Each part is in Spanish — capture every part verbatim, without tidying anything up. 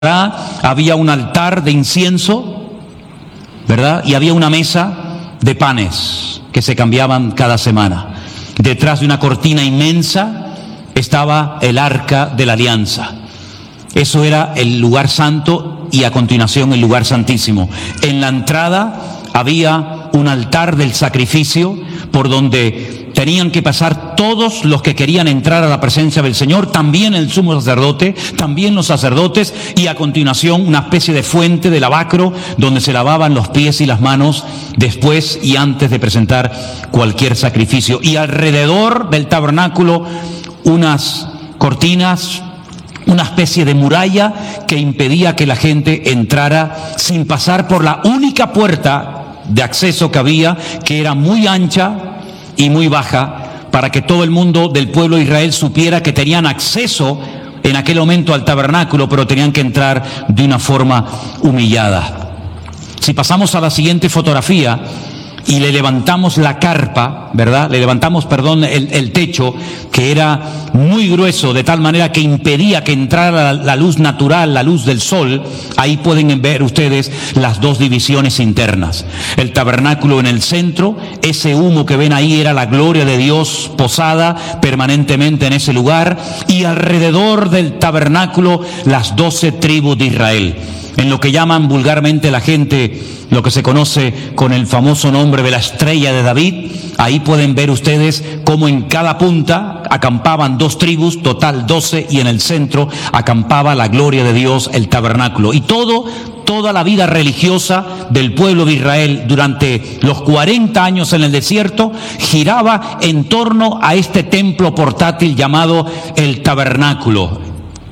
había un altar de incienso, ¿verdad? Y había una mesa de panes que se cambiaban cada semana. Detrás de una cortina inmensa estaba el arca de la alianza. Eso era el lugar santo y a continuación el lugar santísimo. En la entrada había un altar del sacrificio por donde tenían que pasar todos los que querían entrar a la presencia del Señor, también el sumo sacerdote, también los sacerdotes, y a continuación una especie de fuente de lavacro donde se lavaban los pies y las manos después y antes de presentar cualquier sacrificio. Y alrededor del tabernáculo unas cortinas, una especie de muralla que impedía que la gente entrara sin pasar por la única puerta de acceso que había, que era muy ancha y muy baja, para que todo el mundo del pueblo de Israel supiera que tenían acceso en aquel momento al tabernáculo, pero tenían que entrar de una forma humillada. Si pasamos a la siguiente fotografía y le levantamos la carpa, ¿verdad? Le levantamos, perdón, el, el techo, que era muy grueso, de tal manera que impedía que entrara la, la luz natural, la luz del sol. Ahí pueden ver ustedes las dos divisiones internas. El tabernáculo en el centro, ese humo que ven ahí era la gloria de Dios posada permanentemente en ese lugar, y alrededor del tabernáculo las doce tribus de Israel. En lo que llaman vulgarmente la gente, lo que se conoce con el famoso nombre de la estrella de David. Ahí pueden ver ustedes cómo en cada punta acampaban dos tribus, total doce, y en el centro acampaba la gloria de Dios, el tabernáculo. Y todo, toda la vida religiosa del pueblo de Israel durante los cuarenta años en el desierto giraba en torno a este templo portátil llamado el tabernáculo,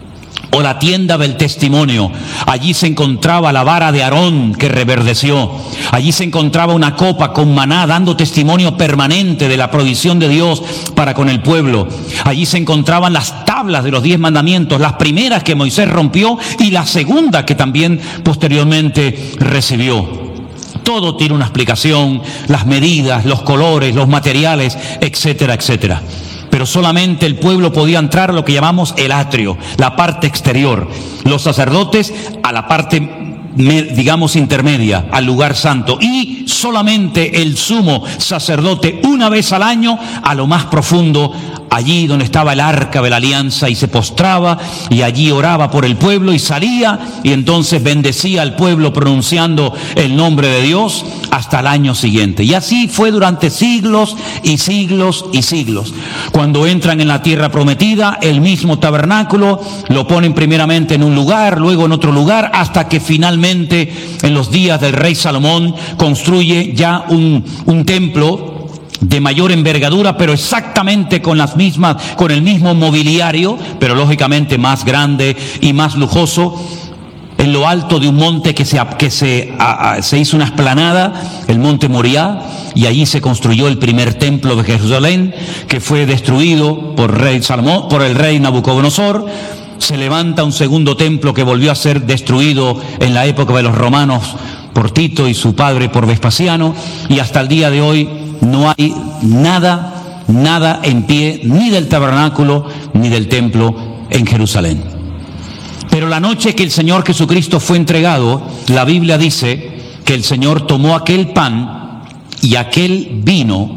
o la tienda del testimonio. Allí se encontraba la vara de Aarón que reverdeció. Allí se encontraba una copa con maná dando testimonio permanente de la provisión de Dios para con el pueblo. Allí se encontraban las tablas de los diez mandamientos, las primeras que Moisés rompió y la segunda que también posteriormente recibió. Todo tiene una explicación, las medidas, los colores, los materiales, etcétera, etcétera. Pero solamente el pueblo podía entrar a lo que llamamos el atrio, la parte exterior. Los sacerdotes a la parte, digamos, intermedia, al lugar santo. Y solamente el sumo sacerdote una vez al año a lo más profundo, allí donde estaba el arca de la alianza, y se postraba y allí oraba por el pueblo y salía y entonces bendecía al pueblo pronunciando el nombre de Dios hasta el año siguiente. Y así fue durante siglos y siglos y siglos. Cuando entran en la tierra prometida, el mismo tabernáculo lo ponen primeramente en un lugar, luego en otro lugar, hasta que finalmente en los días del rey Salomón construye ya un, un templo de mayor envergadura, pero exactamente con las mismas, con el mismo mobiliario, pero lógicamente más grande y más lujoso, en lo alto de un monte que se, que se, a, a, se hizo una explanada, el monte Moriah, y allí se construyó el primer templo de Jerusalén, que fue destruido por, rey Salomón, por el rey Nabucodonosor. Se levanta un segundo templo que volvió a ser destruido en la época de los romanos por Tito y su padre por Vespasiano, y hasta el día de hoy no hay nada, nada en pie, ni del tabernáculo, ni del templo en Jerusalén. Pero la noche que el Señor Jesucristo fue entregado, la Biblia dice que el Señor tomó aquel pan y aquel vino,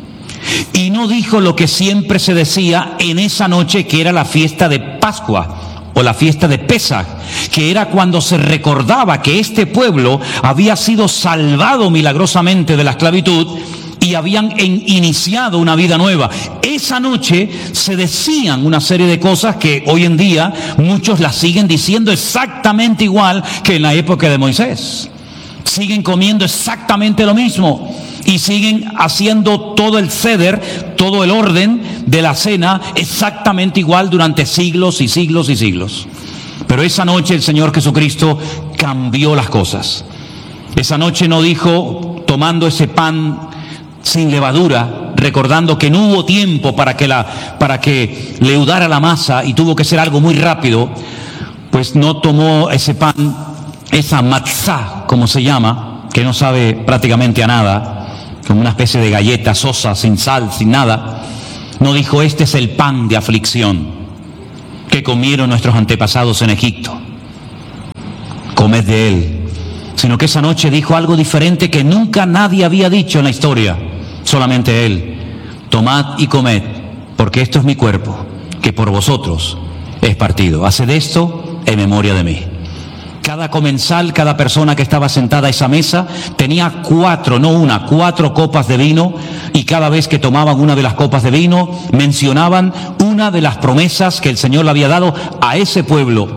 y no dijo lo que siempre se decía en esa noche, que era la fiesta de Pascua, o la fiesta de Pesaj, que era cuando se recordaba que este pueblo había sido salvado milagrosamente de la esclavitud y habían iniciado una vida nueva. Esa noche se decían una serie de cosas que hoy en día muchos las siguen diciendo exactamente igual que en la época de Moisés. Siguen comiendo exactamente lo mismo y siguen haciendo todo el ceder, todo el orden de la cena exactamente igual durante siglos y siglos y siglos. Pero esa noche el Señor Jesucristo cambió las cosas. Esa noche no dijo, tomando ese pan sin levadura, recordando que no hubo tiempo para que, la, para que leudara la masa y tuvo que ser algo muy rápido, pues no tomó ese pan, esa matzá, como se llama, que no sabe prácticamente a nada, como una especie de galleta sosa, sin sal, sin nada. No dijo, este es el pan de aflicción que comieron nuestros antepasados en Egipto. comed de él, sino que esa noche dijo algo diferente que nunca nadie había dicho en la historia, solamente él: tomad y comed, porque esto es mi cuerpo, que por vosotros es partido. Haced esto en memoria de mí. Cada comensal, cada persona que estaba sentada a esa mesa, tenía cuatro, no una, cuatro copas de vino, y cada vez que tomaban una de las copas de vino, mencionaban una de las promesas que el Señor le había dado a ese pueblo.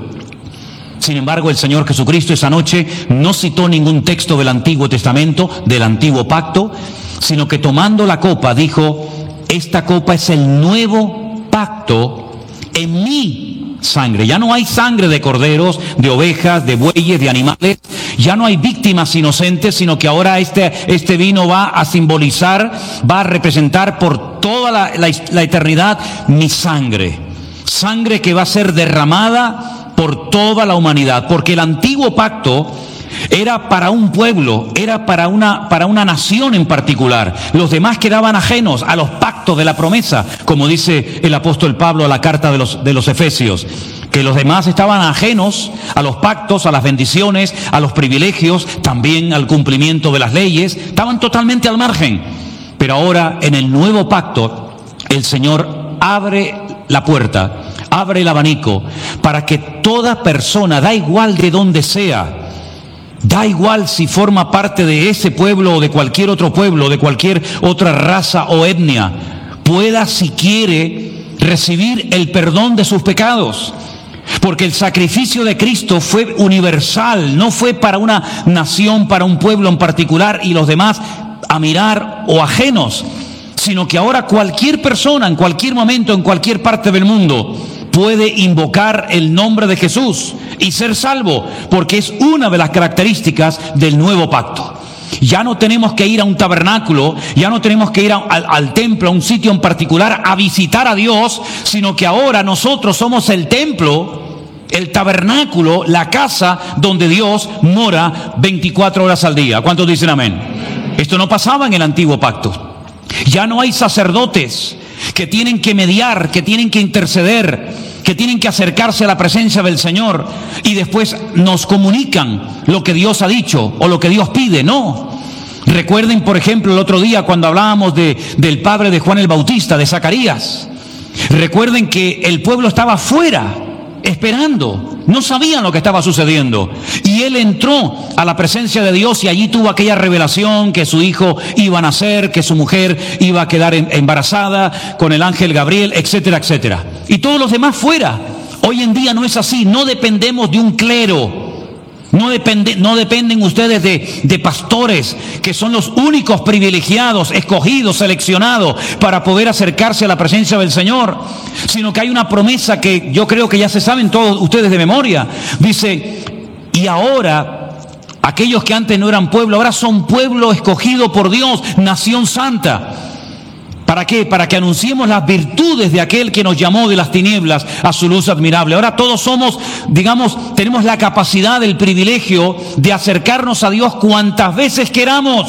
Sin embargo, el Señor Jesucristo esa noche no citó ningún texto del Antiguo Testamento, del Antiguo Pacto, sino que tomando la copa dijo: esta copa es el nuevo pacto en mi sangre. Ya no hay sangre de corderos, de ovejas, de bueyes, de animales. Ya no hay víctimas inocentes, sino que ahora este, este vino va a simbolizar, va a representar por toda la, la, la eternidad mi sangre. Sangre que va a ser derramada por toda la humanidad. Porque el antiguo pacto era para un pueblo, era para una, para una nación en particular. Los demás quedaban ajenos a los pactos de la promesa, como dice el apóstol Pablo a la carta de los, de los Efesios, que los demás estaban ajenos a los pactos, a las bendiciones, a los privilegios, también al cumplimiento de las leyes, estaban totalmente al margen. Pero ahora, en el nuevo pacto, el Señor abre la puerta, abre el abanico, para que toda persona, da igual de donde sea, da igual si forma parte de ese pueblo o de cualquier otro pueblo, de cualquier otra raza o etnia, pueda, si quiere, recibir el perdón de sus pecados. Porque el sacrificio de Cristo fue universal, no fue para una nación, para un pueblo en particular y los demás a mirar o ajenos, sino que ahora cualquier persona, en cualquier momento, en cualquier parte del mundo, puede invocar el nombre de Jesús y ser salvo, porque es una de las características del nuevo pacto. Ya no tenemos que ir a un tabernáculo, ya no tenemos que ir a, al, al templo, a un sitio en particular, a visitar a Dios, sino que ahora nosotros somos el templo, el tabernáculo, la casa donde Dios mora veinticuatro horas al día. ¿Cuántos dicen amén? Esto no pasaba en el antiguo pacto. Ya no hay sacerdotes que tienen que mediar, que tienen que interceder, que tienen que acercarse a la presencia del Señor y después nos comunican lo que Dios ha dicho o lo que Dios pide. No. Recuerden, por ejemplo, el otro día cuando hablábamos de, del padre de Juan el Bautista, de Zacarías. Recuerden que el pueblo estaba fuera, esperando. No sabían lo que estaba sucediendo. Y él entró a la presencia de Dios y allí tuvo aquella revelación que su hijo iba a nacer, que su mujer iba a quedar embarazada con el ángel Gabriel, etcétera, etcétera. Y todos los demás fuera. Hoy en día no es así. No dependemos de un clero. No, depende, no dependen ustedes de, de pastores, que son los únicos privilegiados, escogidos, seleccionados para poder acercarse a la presencia del Señor, sino que hay una promesa que yo creo que ya se saben todos ustedes de memoria. Dice: y ahora aquellos que antes no eran pueblo, ahora son pueblo escogido por Dios, nación santa. ¿Para qué? Para que anunciemos las virtudes de aquel que nos llamó de las tinieblas a su luz admirable. Ahora todos somos, digamos, tenemos la capacidad, el privilegio de acercarnos a Dios cuantas veces queramos.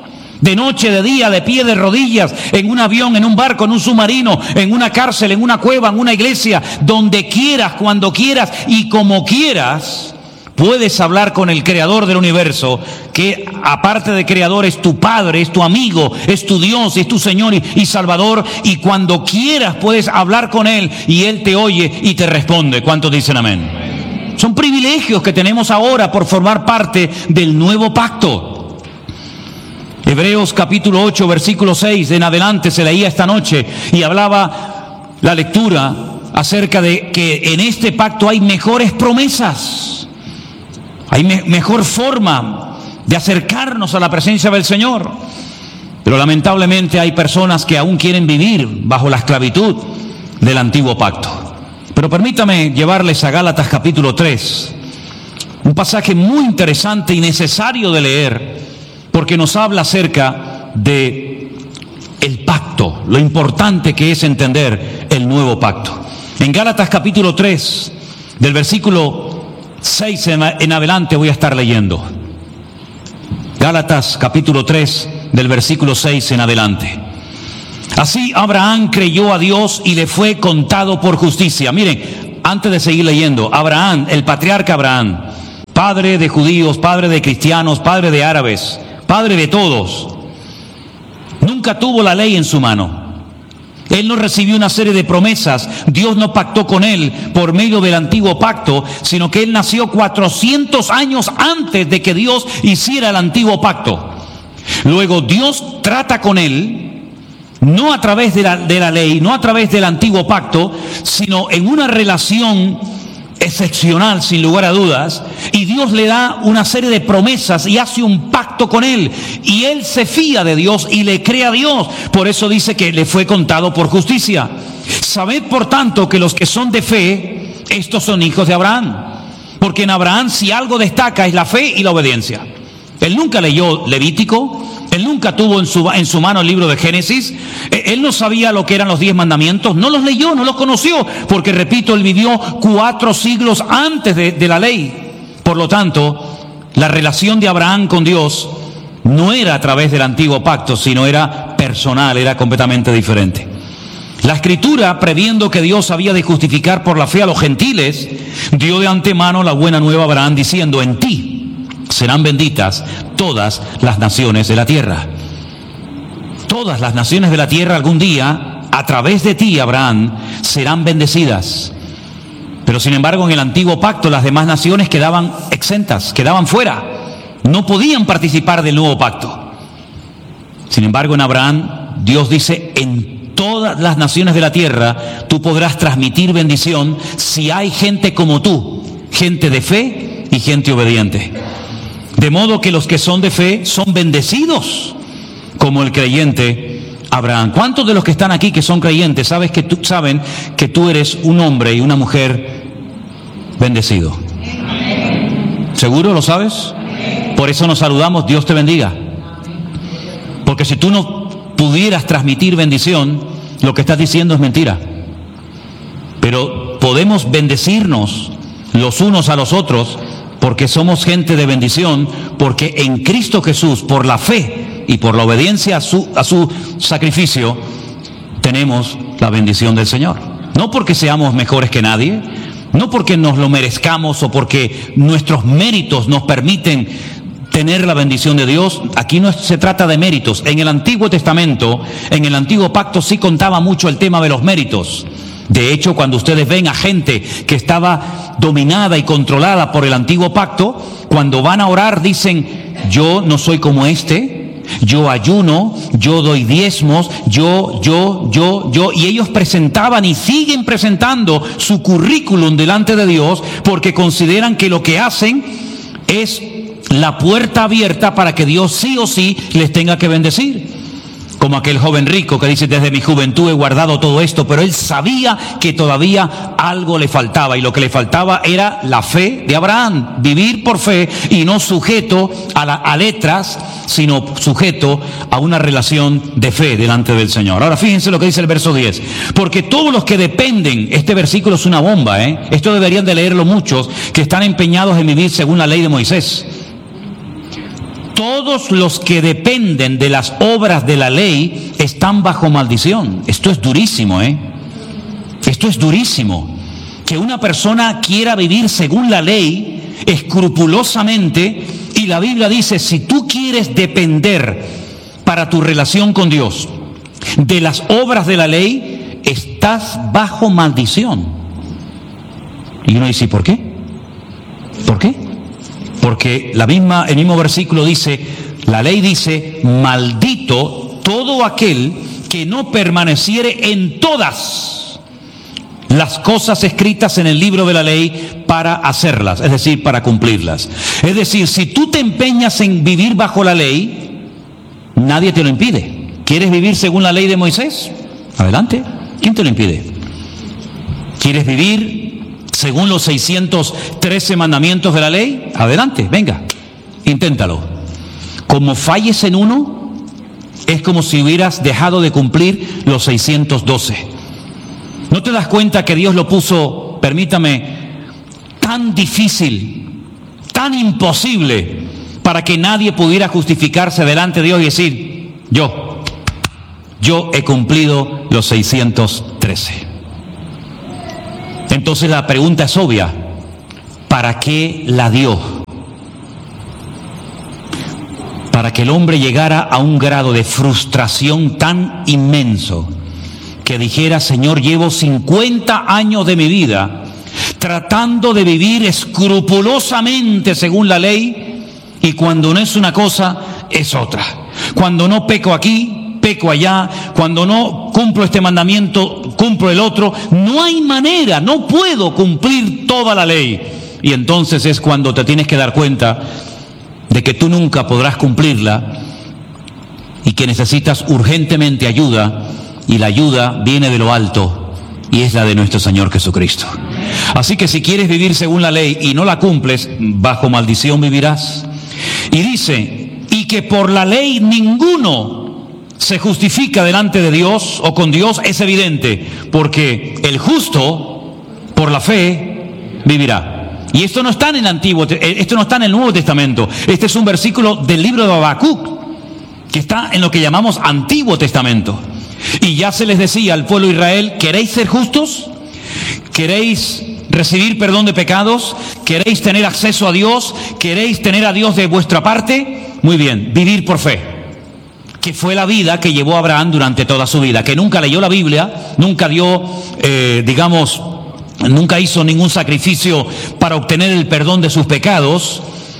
De noche, de día, de pie, de rodillas, en un avión, en un barco, en un submarino, en una cárcel, en una cueva, en una iglesia, donde quieras, cuando quieras y como quieras. Puedes hablar con el creador del universo, que aparte de creador es tu padre, es tu amigo, es tu Dios, es tu Señor y, y Salvador, y cuando quieras puedes hablar con Él y Él te oye y te responde. ¿Cuántos dicen amén? Son privilegios que tenemos ahora por formar parte del nuevo pacto. Hebreos capítulo ocho, versículo seis en adelante se leía esta noche y hablaba la lectura acerca de que en este pacto hay mejores promesas. Hay me- mejor forma de acercarnos a la presencia del Señor. Pero lamentablemente hay personas que aún quieren vivir bajo la esclavitud del antiguo pacto. Pero permítame llevarles a Gálatas capítulo tres, un pasaje muy interesante y necesario de leer, porque nos habla acerca de el pacto, lo importante que es entender el nuevo pacto. En Gálatas capítulo tres, del versículo seis en adelante voy a estar leyendo. Gálatas capítulo tres, del versículo seis en adelante. Así Abraham creyó a Dios y le fue contado por justicia. Miren, antes de seguir leyendo, Abraham, el patriarca Abraham, padre de judíos, padre de cristianos, padre de árabes, padre de todos. Nunca tuvo la ley en su mano. Él no recibió una serie de promesas. Dios no pactó con él por medio del antiguo pacto, sino que él nació cuatrocientos años antes de que Dios hiciera el antiguo pacto. Luego Dios trata con él, no a través de la, de la ley, no a través del antiguo pacto, sino en una relación excepcional, sin lugar a dudas, y Dios le da una serie de promesas y hace un pacto con él, y él se fía de Dios y le cree a Dios. Por eso dice que le fue contado por justicia. Sabed por tanto que los que son de fe, estos son hijos de Abraham, porque en Abraham si algo destaca es la fe y la obediencia. Él nunca leyó Levítico, él nunca tuvo en su, en su mano el libro de Génesis, él no sabía lo que eran los diez mandamientos, no los leyó, no los conoció, porque repito, él vivió cuatro siglos antes de, de la ley. Por lo tanto, la relación de Abraham con Dios no era a través del antiguo pacto, sino era personal, era completamente diferente. La Escritura, previendo que Dios había de justificar por la fe a los gentiles, dio de antemano la buena nueva a Abraham diciendo: en ti serán benditas todas las naciones de la tierra. Todas las naciones de la tierra algún día, a través de ti, Abraham, serán bendecidas. Pero sin embargo, en el antiguo pacto, las demás naciones quedaban exentas, quedaban fuera. No podían participar del nuevo pacto. Sin embargo, en Abraham, Dios dice: en todas las naciones de la tierra, tú podrás transmitir bendición si hay gente como tú, gente de fe y gente obediente. De modo que los que son de fe son bendecidos como el creyente Abraham. ¿Cuántos de los que están aquí que son creyentes sabes que tú, saben que tú eres un hombre y una mujer bendecido? ¿Seguro lo sabes? Por eso nos saludamos: Dios te bendiga. Porque si tú no pudieras transmitir bendición, lo que estás diciendo es mentira. Pero podemos bendecirnos los unos a los otros porque somos gente de bendición, porque en Cristo Jesús, por la fe y por la obediencia a su, a su sacrificio, tenemos la bendición del Señor. No porque seamos mejores que nadie, no porque nos lo merezcamos o porque nuestros méritos nos permiten tener la bendición de Dios. Aquí no se trata de méritos. En el Antiguo Testamento, en el Antiguo Pacto, sí contaba mucho el tema de los méritos. De hecho, cuando ustedes ven a gente que estaba dominada y controlada por el antiguo pacto, cuando van a orar dicen: yo no soy como este, yo ayuno, yo doy diezmos, yo, yo, yo, yo. Y ellos presentaban y siguen presentando su currículum delante de Dios porque consideran que lo que hacen es la puerta abierta para que Dios sí o sí les tenga que bendecir. Como aquel joven rico que dice: desde mi juventud he guardado todo esto, pero él sabía que todavía algo le faltaba, y lo que le faltaba era la fe de Abraham, vivir por fe y no sujeto a, la, a letras, sino sujeto a una relación de fe delante del Señor. Ahora fíjense lo que dice el verso diez: porque todos los que dependen, este versículo es una bomba, ¿eh? Esto deberían de leerlo muchos que están empeñados en vivir según la ley de Moisés. Todos los que dependen de las obras de la ley están bajo maldición. Esto es durísimo, ¿eh? Esto es durísimo. Que una persona quiera vivir según la ley, escrupulosamente, y la Biblia dice: si tú quieres depender para tu relación con Dios de las obras de la ley, estás bajo maldición. Y uno dice: ¿por qué? ¿Por qué? Porque la misma, el mismo versículo dice, la ley dice: maldito todo aquel que no permaneciere en todas las cosas escritas en el libro de la ley para hacerlas, es decir, para cumplirlas. Es decir, si tú te empeñas en vivir bajo la ley, nadie te lo impide. ¿Quieres vivir según la ley de Moisés? Adelante. ¿Quién te lo impide? ¿Quieres vivir según los seiscientos trece mandamientos de la ley? Adelante, venga, inténtalo. Como falles en uno, es como si hubieras dejado de cumplir los seiscientos doce. ¿No te das cuenta que Dios lo puso, permítame, tan difícil, tan imposible, para que nadie pudiera justificarse delante de Dios y decir: yo, yo he cumplido los seiscientos trece? Entonces la pregunta es obvia: ¿para qué la dio? para que el hombre llegara a un grado de frustración tan inmenso que dijera: Señor, llevo cincuenta años de mi vida tratando de vivir escrupulosamente según la ley, y cuando no es una cosa, es otra. Cuando no peco aquí, peco allá. Cuando no cumplo este mandamiento, cumplo el otro. No hay manera, no puedo cumplir toda la ley. Y entonces es cuando te tienes que dar cuenta de que tú nunca podrás cumplirla y que necesitas urgentemente ayuda, y la ayuda viene de lo alto y es la de nuestro Señor Jesucristo. Así que si quieres vivir según la ley y no la cumples, bajo maldición vivirás. Y dice: y que por la ley ninguno se justifica delante de Dios o con Dios, es evidente, porque el justo por la fe vivirá. Y esto no está en el Antiguo, esto no está en el Nuevo Testamento. Este es un versículo del libro de Habacuc, que está en lo que llamamos Antiguo Testamento. Y ya se les decía al pueblo de Israel: ¿queréis ser justos? ¿Queréis recibir perdón de pecados? ¿Queréis tener acceso a Dios? ¿Queréis tener a Dios de vuestra parte? Muy bien, vivir por fe, que fue la vida que llevó Abraham durante toda su vida, que nunca leyó la Biblia, nunca dio, eh, digamos, nunca hizo ningún sacrificio para obtener el perdón de sus pecados.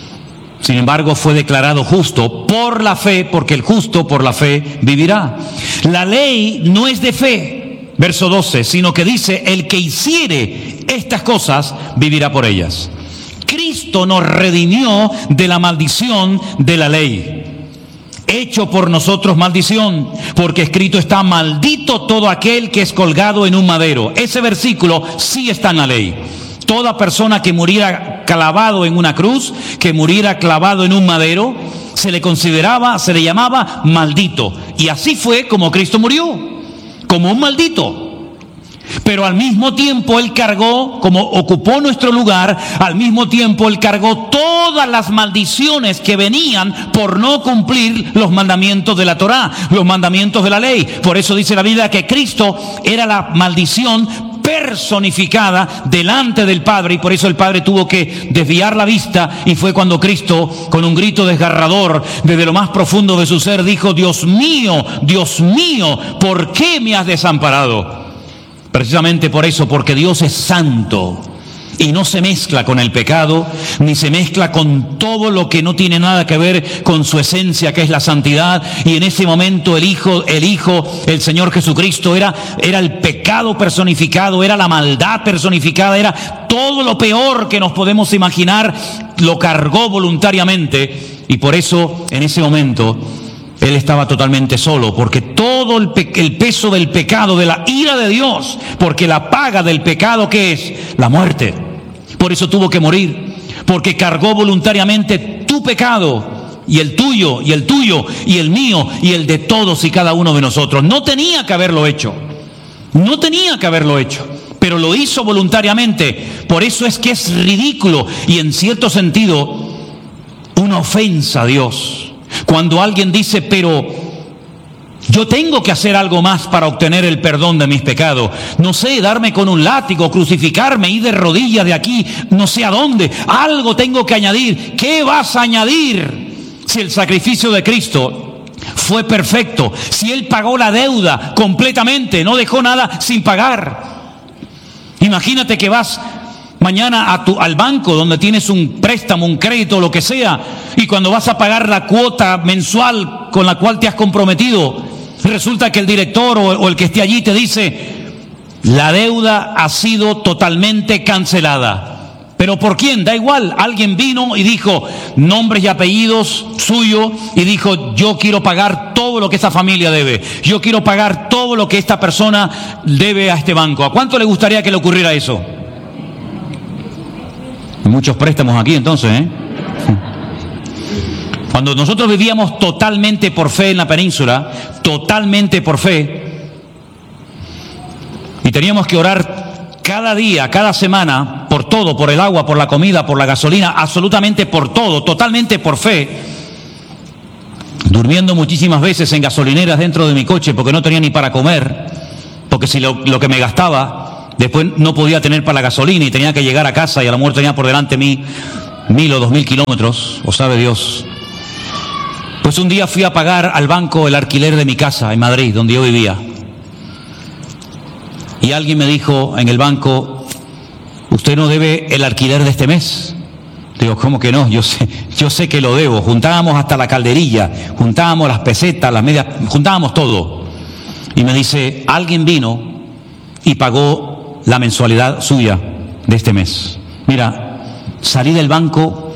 Sin embargo, fue declarado justo por la fe, porque el justo por la fe vivirá. La ley no es de fe, verso doce, sino que dice: el que hiciere estas cosas vivirá por ellas. Cristo nos redimió de la maldición de la ley, hecho por nosotros maldición, porque escrito está: maldito todo aquel que es colgado en un madero. Ese versículo sí está en la ley. Toda persona que muriera clavado en una cruz, que muriera clavado en un madero, se le consideraba, se le llamaba maldito. Y así fue como Cristo murió, como un maldito. Pero al mismo tiempo Él cargó, como ocupó nuestro lugar, al mismo tiempo Él cargó todas las maldiciones que venían por no cumplir los mandamientos de la Torá, los mandamientos de la ley. Por eso dice la Biblia que Cristo era la maldición personificada delante del Padre, y por eso el Padre tuvo que desviar la vista, y fue cuando Cristo, con un grito desgarrador desde lo más profundo de su ser, dijo: Dios mío, Dios mío, ¿por qué me has desamparado? Precisamente por eso, porque Dios es santo y no se mezcla con el pecado, ni se mezcla con todo lo que no tiene nada que ver con su esencia, que es la santidad. Y en ese momento el Hijo, el Hijo, el Señor Jesucristo era, era el pecado personificado, era la maldad personificada, era todo lo peor que nos podemos imaginar, lo cargó voluntariamente. Y por eso en ese momento Él estaba totalmente solo, porque todo el, pe- el peso del pecado, de la ira de Dios, porque la paga del pecado, ¿qué es? La muerte. Por eso tuvo que morir, porque cargó voluntariamente tu pecado, y el tuyo, y el tuyo, y el mío, y el de todos y cada uno de nosotros. No tenía que haberlo hecho, no tenía que haberlo hecho, pero lo hizo voluntariamente. Por eso es que es ridículo y en cierto sentido una ofensa a Dios cuando alguien dice: pero yo tengo que hacer algo más para obtener el perdón de mis pecados. No sé, darme con un látigo, crucificarme, ir de rodillas de aquí, no sé a dónde. Algo tengo que añadir. ¿Qué vas a añadir si el sacrificio de Cristo fue perfecto? Si Él pagó la deuda completamente, no dejó nada sin pagar. Imagínate que vas mañana a tu, al banco donde tienes un préstamo, un crédito, lo que sea, y cuando vas a pagar la cuota mensual con la cual te has comprometido, resulta que el director o, o el que esté allí te dice: la deuda ha sido totalmente cancelada. ¿Pero por quién? Da igual. Alguien vino y dijo nombres y apellidos suyo y dijo: yo quiero pagar todo lo que esta familia debe, yo quiero pagar todo lo que esta persona debe a este banco. ¿A cuánto le gustaría que le ocurriera eso? Muchos préstamos aquí entonces, ¿eh? Cuando nosotros vivíamos totalmente por fe en la península, totalmente por fe, y teníamos que orar cada día, cada semana, por todo, por el agua, por la comida, por la gasolina, absolutamente por todo, totalmente por fe, durmiendo muchísimas veces en gasolineras dentro de mi coche porque no tenía ni para comer, porque si lo, lo que me gastaba, después no podía tener para la gasolina y tenía que llegar a casa, y a lo mejor tenía por delante mí mil o dos mil kilómetros, o sabe Dios. Pues un día fui a pagar al banco el alquiler de mi casa en Madrid, donde yo vivía. Y alguien me dijo en el banco, usted no debe el alquiler de este mes. Digo, ¿cómo que no? Yo sé, yo sé que lo debo. Juntábamos hasta la calderilla, juntábamos las pesetas, las medias, juntábamos todo. Y me dice, alguien vino y pagó la mensualidad suya de este mes. Mira, salí del banco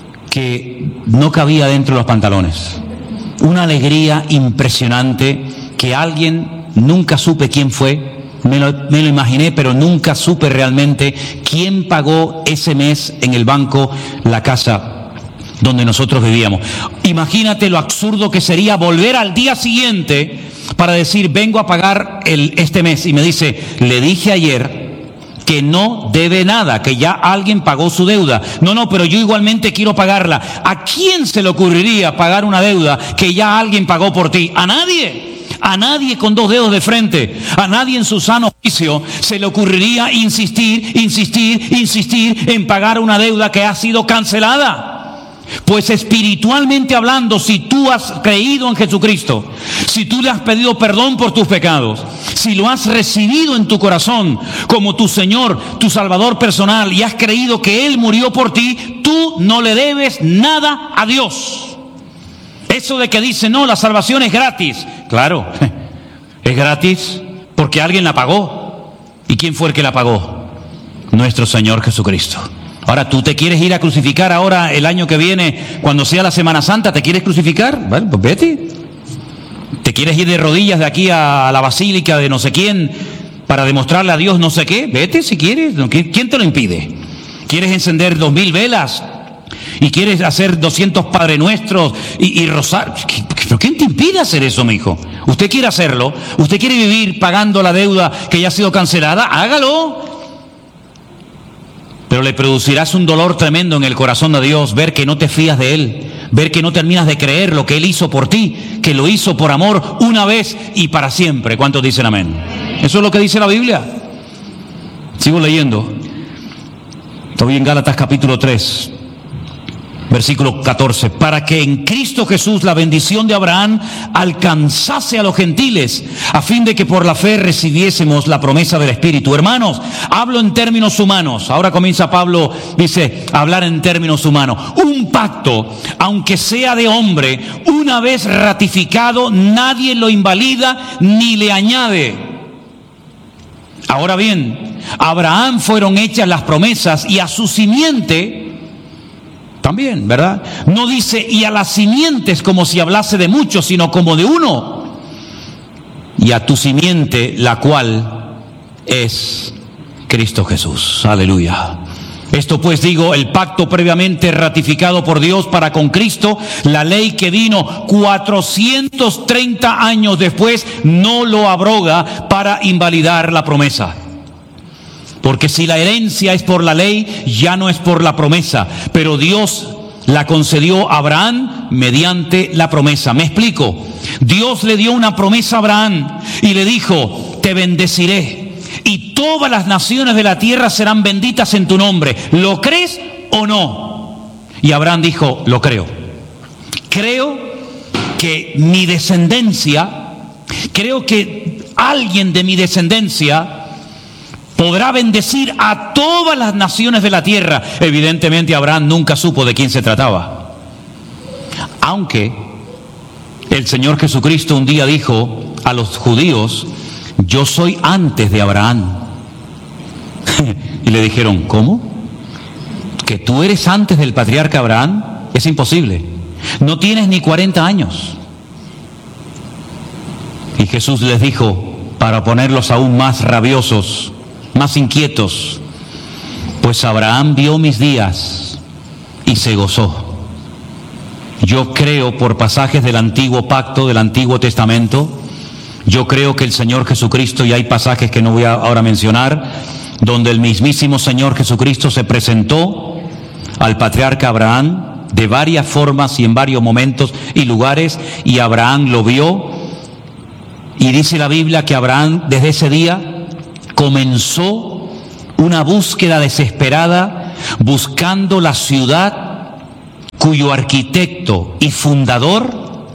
que no cabía dentro de los pantalones. Una alegría impresionante que alguien, nunca supe quién fue, me lo, me lo imaginé, pero nunca supe realmente quién pagó ese mes en el banco la casa donde nosotros vivíamos. Imagínate lo absurdo que sería volver al día siguiente para decir, vengo a pagar el, este mes. Y me dice, le dije ayer que no debe nada, que ya alguien pagó su deuda. No, no, pero yo igualmente quiero pagarla. ¿A quién se le ocurriría pagar una deuda que ya alguien pagó por ti? A nadie. A nadie con dos dedos de frente, a nadie en su sano juicio se le ocurriría insistir, insistir, insistir en pagar una deuda que ha sido cancelada. Pues espiritualmente hablando, si tú has creído en Jesucristo, si tú le has pedido perdón por tus pecados, si lo has recibido en tu corazón como tu Señor, tu Salvador personal, y has creído que Él murió por ti, tú no le debes nada a Dios. Eso de que dice, no, la salvación es gratis. Claro, es gratis porque alguien la pagó. ¿Y quién fue el que la pagó? Nuestro Señor Jesucristo. Ahora, ¿tú te quieres ir a crucificar ahora el año que viene, cuando sea la Semana Santa? ¿Te quieres crucificar? Bueno, pues vete. ¿Te quieres ir de rodillas de aquí a la basílica de no sé quién para demostrarle a Dios no sé qué? Vete si quieres. ¿Quién te lo impide? ¿Quieres encender dos mil velas? ¿Y quieres hacer doscientos Padre Nuestros y, y rozar? ¿Pero quién te impide hacer eso, mi hijo? ¿Usted quiere hacerlo? ¿Usted quiere vivir pagando la deuda que ya ha sido cancelada? Hágalo. Pero le producirás un dolor tremendo en el corazón de Dios ver que no te fías de Él, ver que no terminas de creer lo que Él hizo por ti, que lo hizo por amor una vez y para siempre. ¿Cuántos dicen amén? Eso es lo que dice la Biblia. Sigo leyendo. Estoy en Gálatas capítulo tres. Versículo catorce, para que en Cristo Jesús la bendición de Abraham alcanzase a los gentiles, a fin de que por la fe recibiésemos la promesa del Espíritu. Hermanos, hablo en términos humanos. Ahora comienza Pablo, dice, a hablar en términos humanos. Un pacto, aunque sea de hombre, una vez ratificado, nadie lo invalida ni le añade. Ahora bien, a Abraham fueron hechas las promesas y a su simiente también, ¿verdad? No dice y a las simientes como si hablase de muchos, sino como de uno. Y a tu simiente, la cual es Cristo Jesús. Aleluya. Esto pues digo, el pacto previamente ratificado por Dios para con Cristo, la ley que vino cuatrocientos treinta años después, no lo abroga para invalidar la promesa. Porque si la herencia es por la ley, ya no es por la promesa. Pero Dios la concedió a Abraham mediante la promesa. Me explico. Dios le dio una promesa a Abraham y le dijo, te bendeciré y todas las naciones de la tierra serán benditas en tu nombre. ¿Lo crees o no? Y Abraham dijo, lo creo. Creo que mi descendencia, creo que alguien de mi descendencia podrá bendecir a todas las naciones de la tierra. Evidentemente Abraham nunca supo de quién se trataba. Aunque el Señor Jesucristo un día dijo a los judíos, yo soy antes de Abraham. Y le dijeron, ¿cómo? ¿Que tú eres antes del patriarca Abraham? Es imposible. No tienes ni cuarenta años. Y Jesús les dijo, para ponerlos aún más rabiosos, más inquietos, pues Abraham vio mis días y se gozó. Yo creo por pasajes del antiguo pacto, del Antiguo Testamento, yo creo que el Señor Jesucristo, y hay pasajes que no voy a ahora mencionar, donde el mismísimo Señor Jesucristo se presentó al patriarca Abraham de varias formas y en varios momentos y lugares, y Abraham lo vio, y dice la Biblia que Abraham desde ese día comenzó una búsqueda desesperada, buscando la ciudad cuyo arquitecto y fundador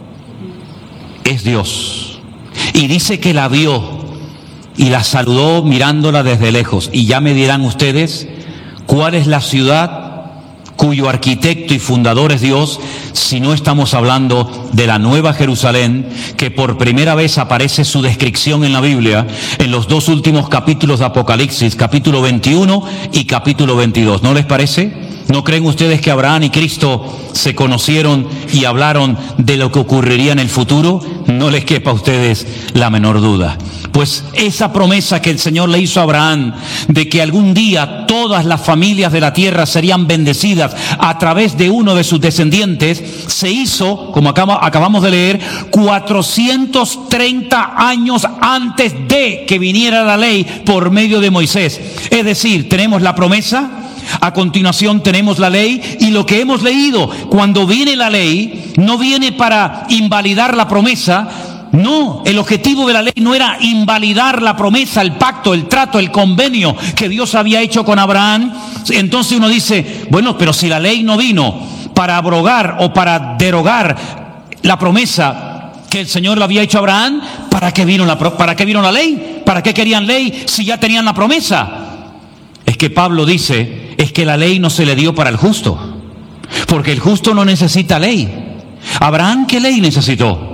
es Dios. Y dice que la vio y la saludó mirándola desde lejos. Y ya me dirán ustedes cuál es la ciudad cuyo arquitecto y fundador es Dios, si no estamos hablando de la Nueva Jerusalén, que por primera vez aparece su descripción en la Biblia, en los dos últimos capítulos de Apocalipsis, capítulo veintiuno y capítulo veintidós. ¿No les parece? ¿No creen ustedes que Abraham y Cristo se conocieron y hablaron de lo que ocurriría en el futuro? No les quepa a ustedes la menor duda. Pues esa promesa que el Señor le hizo a Abraham, de que algún día todas las familias de la tierra serían bendecidas a través de uno de sus descendientes, se hizo, como acabamos de leer, cuatrocientos treinta años antes de que viniera la ley por medio de Moisés. Es decir, tenemos la promesa, a continuación tenemos la ley, y lo que hemos leído, cuando viene la ley, no viene para invalidar la promesa. No, el objetivo de la ley no era invalidar la promesa, el pacto, el trato, el convenio que Dios había hecho con Abraham. Entonces uno dice, bueno, pero si la ley no vino para abrogar o para derogar la promesa que el Señor le había hecho a Abraham, ¿para qué vino la, para qué vino la ley? ¿Para qué querían ley si ya tenían la promesa? Es que Pablo dice, es que la ley no se le dio para el justo, porque el justo no necesita ley. ¿Abraham qué ley necesitó?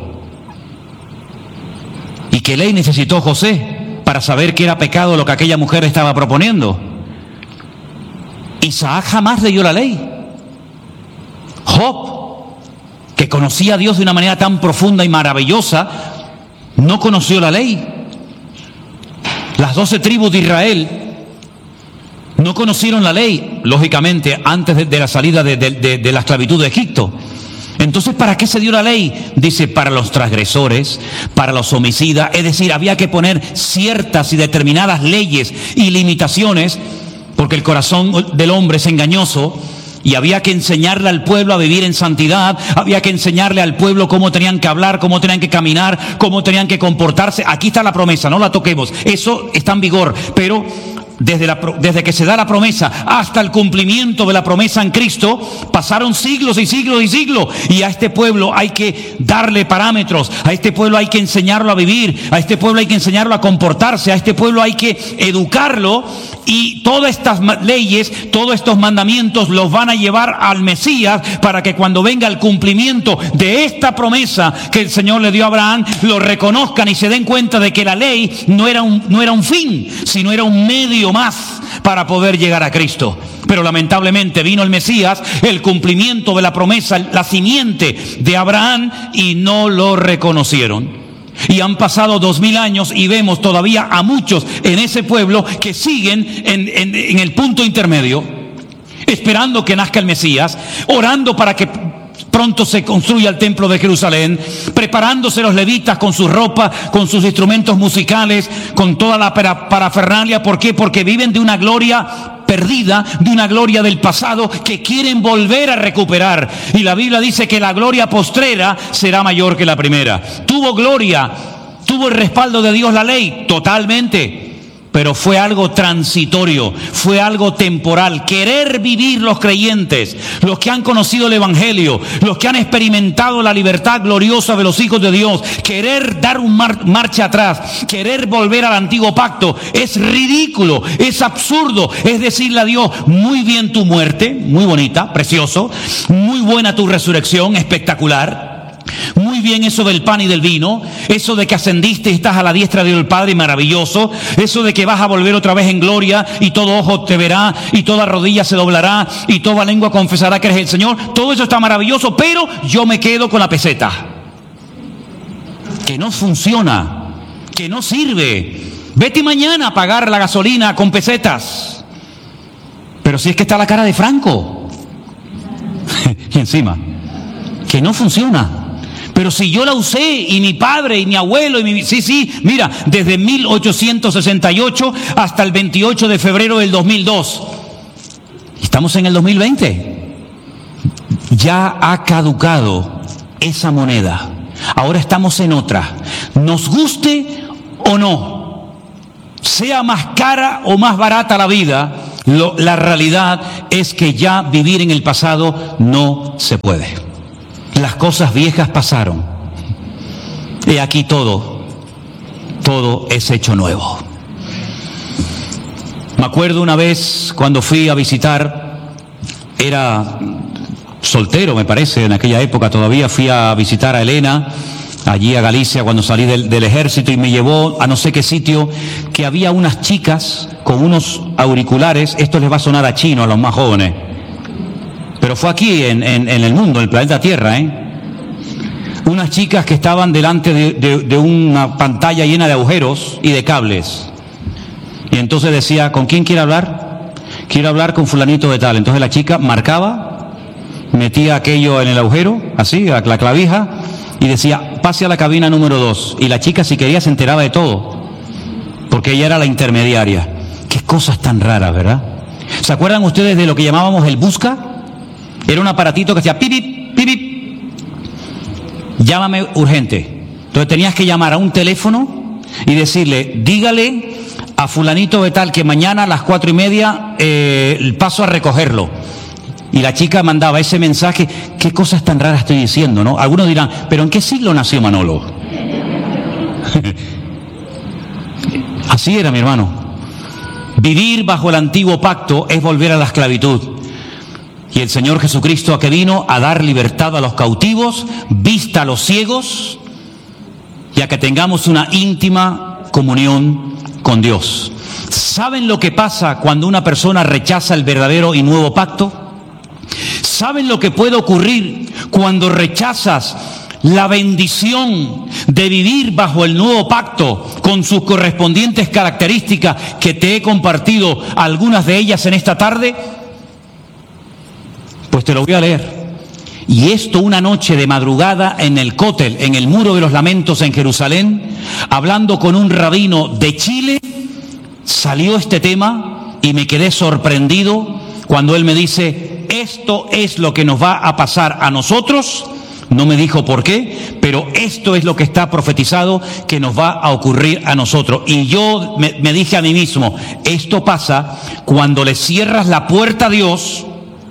¿Y qué ley necesitó José para saber que era pecado lo que aquella mujer estaba proponiendo? Isaac jamás leyó la ley. Job, que conocía a Dios de una manera tan profunda y maravillosa, no conoció la ley. Las doce tribus de Israel no conocieron la ley, lógicamente, antes de, de la salida de, de, de, de la esclavitud de Egipto. Entonces, ¿para qué se dio la ley? Dice, para los transgresores, para los homicidas. Es decir, había que poner ciertas y determinadas leyes y limitaciones, porque el corazón del hombre es engañoso, y había que enseñarle al pueblo a vivir en santidad, había que enseñarle al pueblo cómo tenían que hablar, cómo tenían que caminar, cómo tenían que comportarse. Aquí está la promesa, no la toquemos, eso está en vigor, pero Desde, la, desde que se da la promesa hasta el cumplimiento de la promesa en Cristo, pasaron siglos y siglos y siglos, y a este pueblo hay que darle parámetros, a este pueblo hay que enseñarlo a vivir, a este pueblo hay que enseñarlo a comportarse, a este pueblo hay que educarlo, y todas estas leyes, todos estos mandamientos los van a llevar al Mesías, para que cuando venga el cumplimiento de esta promesa que el Señor le dio a Abraham, lo reconozcan y se den cuenta de que la ley no era un, no era un fin, sino era un medio más para poder llegar a Cristo. Pero lamentablemente vino el Mesías, el cumplimiento de la promesa, la simiente de Abraham, y no lo reconocieron. Y han pasado dos mil años y vemos todavía a muchos en ese pueblo que siguen en, en, en el punto intermedio, esperando que nazca el Mesías, orando para que pronto se construya el templo de Jerusalén, preparándose los levitas con su ropa, con sus instrumentos musicales, con toda la parafernalia. ¿Por qué? Porque viven de una gloria perdida, de una gloria del pasado que quieren volver a recuperar. Y la Biblia dice que la gloria postrera será mayor que la primera. Tuvo gloria, tuvo el respaldo de Dios la ley, totalmente. Pero fue algo transitorio, fue algo temporal. Querer vivir los creyentes, los que han conocido el Evangelio, los que han experimentado la libertad gloriosa de los hijos de Dios, querer dar un mar- marcha atrás, querer volver al antiguo pacto, es ridículo, es absurdo. Es decirle a Dios, muy bien tu muerte, muy bonita, precioso, muy buena tu resurrección, espectacular. Muy bien eso del pan y del vino, eso de que ascendiste y estás a la diestra del Padre, maravilloso. Eso de que vas a volver otra vez en gloria y todo ojo te verá y toda rodilla se doblará y toda lengua confesará que eres el Señor. Todo eso está maravilloso, pero yo me quedo con la peseta, que no funciona, que no sirve. Vete mañana a pagar la gasolina con pesetas. Pero si es que está la cara de Franco y encima, que no funciona. Pero si yo la usé, y mi padre, y mi abuelo, y mi... Sí, sí, mira, desde mil ochocientos sesenta y ocho hasta el veintiocho de febrero del dos mil dos. Estamos en el dos mil veinte. Ya ha caducado esa moneda. Ahora estamos en otra. Nos guste o no, sea más cara o más barata la vida, lo, la realidad es que ya vivir en el pasado no se puede. Las cosas viejas pasaron. He aquí todo, todo es hecho nuevo. Me acuerdo una vez cuando fui a visitar, era soltero me parece, en aquella época todavía, fui a visitar a Elena, allí a Galicia cuando salí del, del ejército, y me llevó a no sé qué sitio, que había unas chicas con unos auriculares. Esto les va a sonar a chino a los más jóvenes, pero fue aquí en, en, en el mundo, en el planeta Tierra, ¿eh? Unas chicas que estaban delante de, de, de una pantalla llena de agujeros y de cables, y entonces decía, ¿con quién quiere hablar? Quiero hablar con fulanito de tal. Entonces la chica marcaba, metía aquello en el agujero, así, la, la clavija, y decía, pase a la cabina número dos. Y la chica, si quería, se enteraba de todo, porque ella era la intermediaria. Qué cosas tan raras, ¿verdad? ¿Se acuerdan ustedes de lo que llamábamos el busca? Era un aparatito que hacía pipip, pipip, llámame urgente. Entonces tenías que llamar a un teléfono y decirle, dígale a fulanito de tal que mañana a las cuatro y media eh, paso a recogerlo. Y la chica mandaba ese mensaje. Qué cosas tan raras estoy diciendo, ¿no? Algunos dirán, ¿pero en qué siglo nació Manolo? Así era, mi hermano. Vivir bajo el antiguo pacto es volver a la esclavitud. Y el Señor Jesucristo, ¿a qué vino? A dar libertad a los cautivos, vista a los ciegos, y a que tengamos una íntima comunión con Dios. ¿Saben lo que pasa cuando una persona rechaza el verdadero y nuevo pacto? ¿Saben lo que puede ocurrir cuando rechazas la bendición de vivir bajo el nuevo pacto con sus correspondientes características, que te he compartido algunas de ellas en esta tarde? Pues te lo voy a leer. Y esto una noche de madrugada en el Cótel, en el Muro de los Lamentos en Jerusalén, hablando con un rabino de Chile, salió este tema y me quedé sorprendido cuando él me dice, esto es lo que nos va a pasar a nosotros. No me dijo por qué, pero esto es lo que está profetizado que nos va a ocurrir a nosotros. Y yo me, me dije a mí mismo, esto pasa cuando le cierras la puerta a Dios.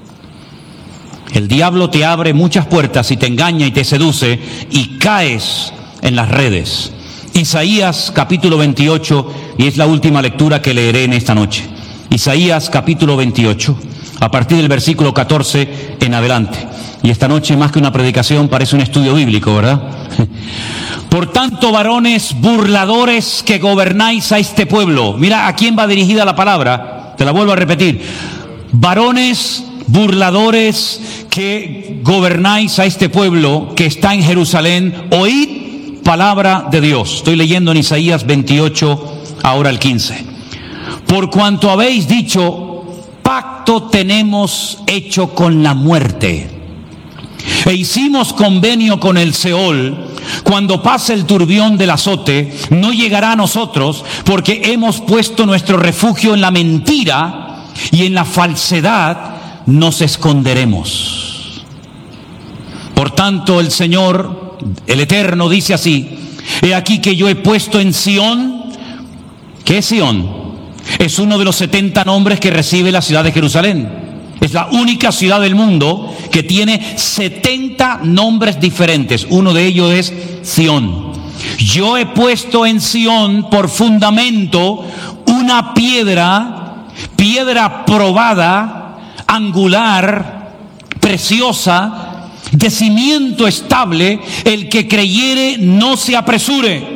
El diablo te abre muchas puertas y te engaña y te seduce y caes en las redes. Isaías capítulo veintiocho, y es la última lectura que leeré en esta noche. Isaías capítulo veintiocho, a partir del versículo catorce en adelante. Y esta noche, más que una predicación, parece un estudio bíblico, ¿verdad? Por tanto, varones burladores que gobernáis a este pueblo. Mira a quién va dirigida la palabra, te la vuelvo a repetir. Varones burladores que gobernáis a este pueblo que está en Jerusalén, oíd palabra de Dios. Estoy leyendo en Isaías veintiocho, ahora el quince. Por cuanto habéis dicho, pacto tenemos hecho con la muerte, e hicimos convenio con el Seol, cuando pase el turbión del azote, no llegará a nosotros, porque hemos puesto nuestro refugio en la mentira, y en la falsedad nos esconderemos. Por tanto, el Señor, el Eterno, dice así, he aquí que yo he puesto en Sión. ¿Qué es Sión? Es uno de los setenta nombres que recibe la ciudad de Jerusalén. Es la única ciudad del mundo que tiene setenta nombres diferentes. Uno de ellos es Sión. Yo he puesto en Sión por fundamento una piedra, piedra probada, angular, preciosa, de cimiento estable. El que creyere no se apresure.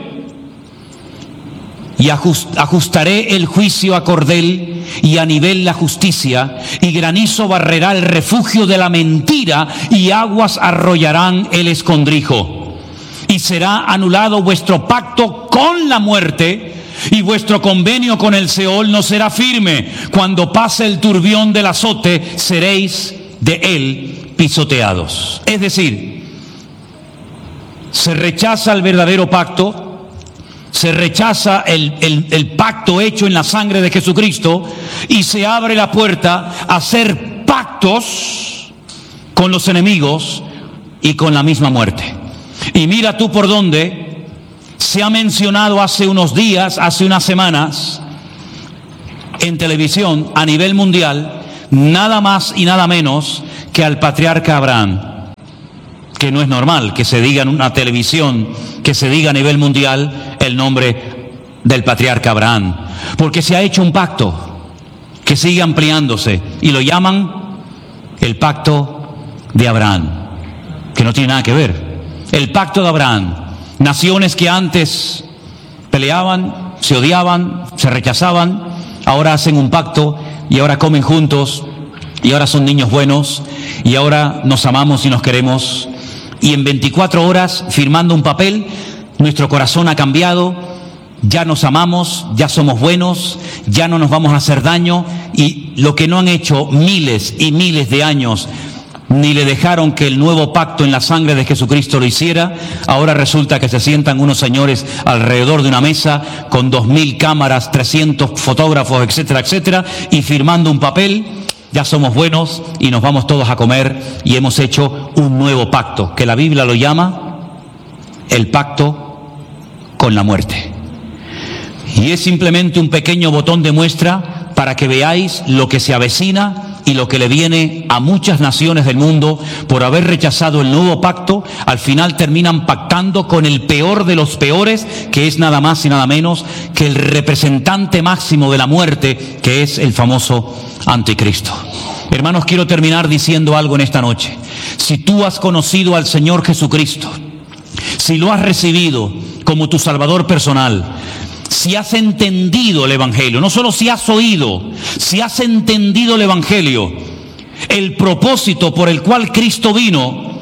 Y ajustaré el juicio a cordel y a nivel la justicia, y granizo barrerá el refugio de la mentira, y aguas arrollarán el escondrijo. Y será anulado vuestro pacto con la muerte, y vuestro convenio con el Seol no será firme. Cuando pase el turbión del azote, seréis de él pisoteados. Es decir, se rechaza el verdadero pacto, se rechaza el, el, el pacto hecho en la sangre de Jesucristo, y se abre la puerta a hacer pactos con los enemigos y con la misma muerte. Y mira tú por dónde se ha mencionado hace unos días, hace unas semanas, en televisión a nivel mundial, nada más y nada menos que al patriarca Abraham, que no es normal que se diga en una televisión, que se diga a nivel mundial el nombre del patriarca Abraham, porque se ha hecho un pacto que sigue ampliándose y lo llaman el pacto de Abraham, que no tiene nada que ver. El pacto de Abraham, naciones que antes peleaban, se odiaban, se rechazaban, ahora hacen un pacto y ahora comen juntos y ahora son niños buenos y ahora nos amamos y nos queremos. Y en veinticuatro horas, firmando un papel, nuestro corazón ha cambiado, ya nos amamos, ya somos buenos, ya no nos vamos a hacer daño, y lo que no han hecho miles y miles de años, ni le dejaron que el nuevo pacto en la sangre de Jesucristo lo hiciera, ahora resulta que se sientan unos señores alrededor de una mesa con dos mil cámaras, trescientos fotógrafos, etcétera, etcétera, y firmando un papel. Ya somos buenos y nos vamos todos a comer y hemos hecho un nuevo pacto, que la Biblia lo llama el pacto con la muerte. Y es simplemente un pequeño botón de muestra para que veáis lo que se avecina y lo que le viene a muchas naciones del mundo por haber rechazado el nuevo pacto. Al final terminan pactando con el peor de los peores, que es nada más y nada menos que el representante máximo de la muerte, que es el famoso Anticristo. Hermanos, quiero terminar diciendo algo en esta noche. Si tú has conocido al Señor Jesucristo, si lo has recibido como tu Salvador personal, si has entendido el Evangelio, no solo si has oído, si has entendido el Evangelio, el propósito por el cual Cristo vino,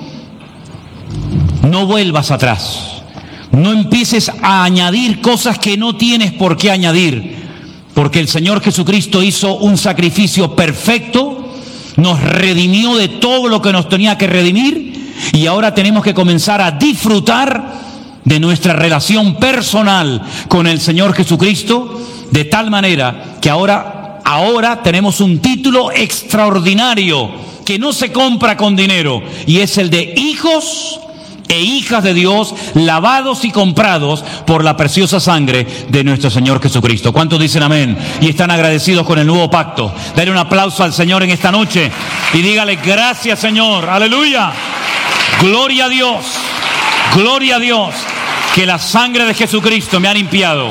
no vuelvas atrás. No empieces a añadir cosas que no tienes por qué añadir, porque el Señor Jesucristo hizo un sacrificio perfecto, nos redimió de todo lo que nos tenía que redimir, y ahora tenemos que comenzar a disfrutar de nuestra relación personal con el Señor Jesucristo, de tal manera que ahora, ahora tenemos un título extraordinario que no se compra con dinero, y es el de hijos e hijas de Dios, lavados y comprados por la preciosa sangre de nuestro Señor Jesucristo. ¿Cuántos dicen amén? Y están agradecidos con el nuevo pacto. Dale un aplauso al Señor en esta noche y dígale: gracias, Señor, aleluya, gloria a Dios, gloria a Dios, que la sangre de Jesucristo me ha limpiado.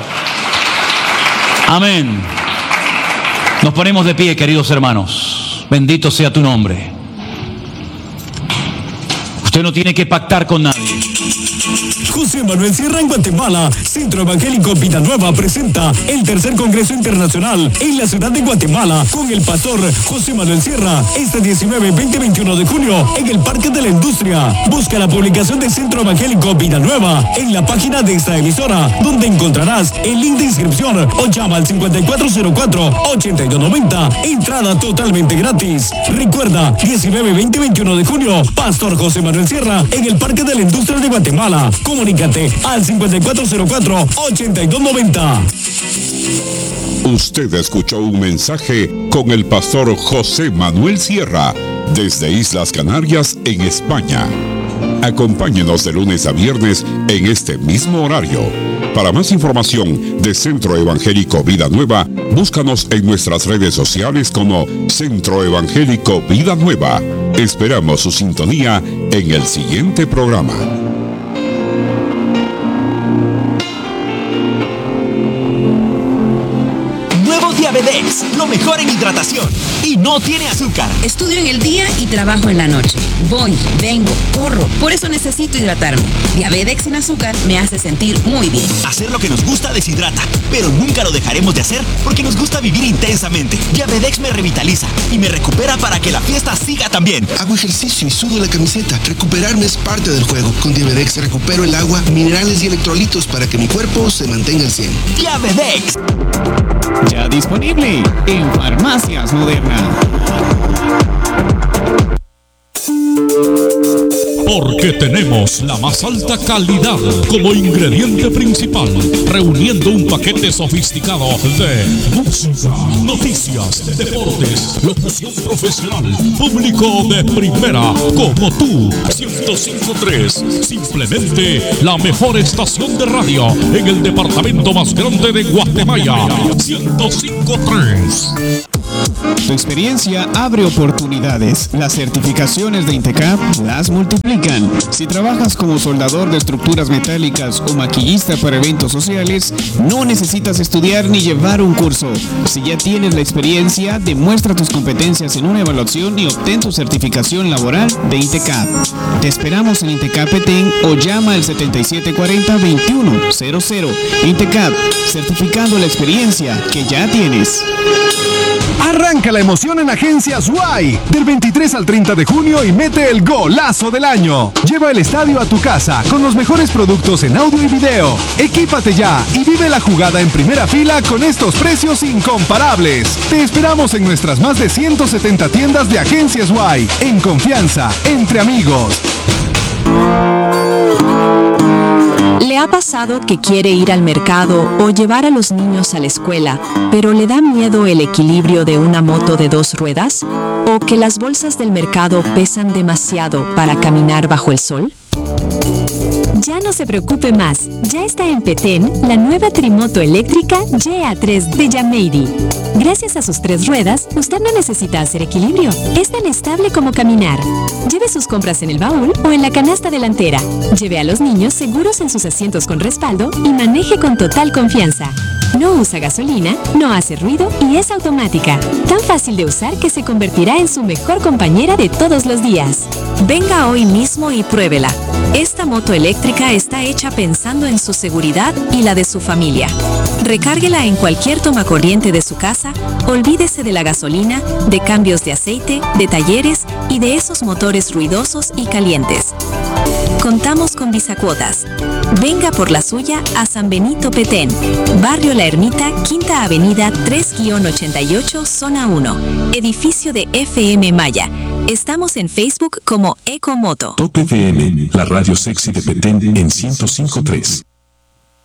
Amén. Nos ponemos de pie, queridos hermanos. Bendito sea tu nombre. Usted no tiene que pactar con nadie. José Manuel Sierra en Guatemala. Centro Evangélico Vida Nueva presenta el tercer Congreso Internacional en la ciudad de Guatemala con el pastor José Manuel Sierra este diecinueve, veinte y veintiuno de junio en el Parque de la Industria. Busca la publicación de Centro Evangélico Vida Nueva en la página de esta emisora, donde encontrarás el link de inscripción, o llama al cincuenta y cuatro cero cuatro, ochenta y dos noventa. Entrada totalmente gratis. Recuerda, diecinueve, veinte y veintiuno de junio, Pastor José Manuel Sierra en el Parque de la Industria de Guatemala. Comunícate al cincuenta y cuatro cero cuatro, ochenta y dos noventa. Usted escuchó un mensaje con el pastor José Manuel Sierra desde Islas Canarias, en España. Acompáñenos de lunes a viernes en este mismo horario. Para más información de Centro Evangélico Vida Nueva, búscanos en nuestras redes sociales como Centro Evangélico Vida Nueva. Esperamos su sintonía en el siguiente programa. Diabedex, lo mejor en hidratación y no tiene azúcar. Estudio en el día y trabajo en la noche. Voy, vengo, corro. Por eso necesito hidratarme. Diabedex sin azúcar me hace sentir muy bien. Hacer lo que nos gusta deshidrata, pero nunca lo dejaremos de hacer porque nos gusta vivir intensamente. Diabedex me revitaliza y me recupera para que la fiesta siga también. Hago ejercicio y sudo la camiseta. Recuperarme es parte del juego. Con Diabedex recupero el agua, minerales y electrolitos para que mi cuerpo se mantenga al cien. Diabedex. Ya disponible en Farmacias Moderna. Porque tenemos la más alta calidad como ingrediente principal, reuniendo un paquete sofisticado de música, noticias, deportes, locución profesional, público de primera, como tú. ciento cinco punto tres, simplemente la mejor estación de radio en el departamento más grande de Guatemala. ciento cinco punto tres. Tu experiencia abre oportunidades. Las certificaciones de INTECAP las multiplican. Si trabajas como soldador de estructuras metálicas o maquillista para eventos sociales, no necesitas estudiar ni llevar un curso. Si ya tienes la experiencia, demuestra tus competencias en una evaluación y obtén tu certificación laboral de INTECAP. Te esperamos en INTECAP Petén o llama al setenta y siete cuarenta, veintiuno cero cero. INTECAP, certificando la experiencia que ya tienes. Arranca la emoción en Agencias Y del veintitrés al treinta de junio y mete el golazo del año. Lleva el estadio a tu casa con los mejores productos en audio y video. Equípate ya y vive la jugada en primera fila con estos precios incomparables. Te esperamos en nuestras más de ciento setenta tiendas de Agencias Y. En confianza, entre amigos. ¿Le ha pasado que quiere ir al mercado o llevar a los niños a la escuela, pero le da miedo el equilibrio de una moto de dos ruedas? ¿O que las bolsas del mercado pesan demasiado para caminar bajo el sol? Ya no se preocupe más, ya está en Petén la nueva trimoto eléctrica G A tres de Yameiri. Gracias a sus tres ruedas, usted no necesita hacer equilibrio, es tan estable como caminar. Lleve sus compras en el baúl o en la canasta delantera. Lleve a los niños seguros en sus asientos con respaldo y maneje con total confianza. No usa gasolina, no hace ruido y es automática. Tan fácil de usar que se convertirá en su mejor compañera de todos los días. Venga hoy mismo y pruébela. Esta moto eléctrica está hecha pensando en su seguridad y la de su familia. Recárguela en cualquier tomacorriente de su casa, olvídese de la gasolina, de cambios de aceite, de talleres y de esos motores ruidosos y calientes. Contamos con Bisacuotas. Venga por la suya a San Benito Petén, Barrio La Ermita, Quinta Avenida tres ochenta y ocho, Zona uno, edificio de F M Maya. Estamos en Facebook como Ecomoto. Top F M, la radio sexy de Petén en ciento cinco punto tres.